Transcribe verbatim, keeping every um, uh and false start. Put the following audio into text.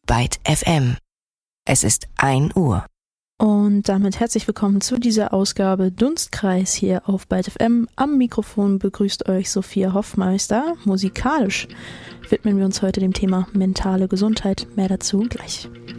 Byte F M. Es ist ein Uhr. Und damit herzlich willkommen zu dieser Ausgabe Dunstkreis hier auf Byte F M. Am Mikrofon begrüßt euch Sophia Hoffmeister. Musikalisch widmen wir uns heute dem Thema mentale Gesundheit. Mehr dazu gleich.